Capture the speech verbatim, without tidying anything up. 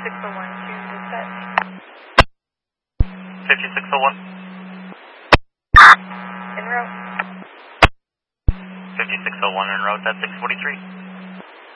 fifty-six oh one to dispatch. fifty-six oh one. En route. fifty-six oh one en route, that's six forty-three.